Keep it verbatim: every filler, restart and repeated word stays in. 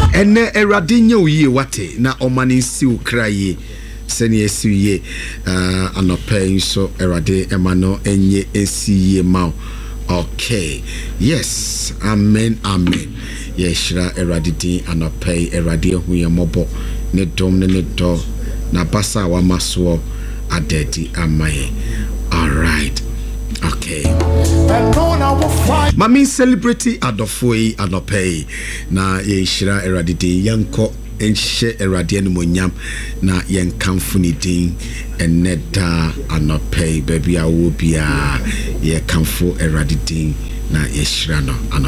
ene erade nya oye wate na omani si ukraye sene esiye uh, anope nso erade emano enye esiye ma. Okay, yes, amen, amen. Yeshra erade din anope erade hu ye mobo ne dom ne ne do na basa wa maso adedi amaye. All right. Okay. Mami celebrity adofoi anope na yeshra erade din yanko enhye erade animonyam na yenkamfo ni din eneda anope baby a wo bia ye kamfo erade din na yeshra no anope.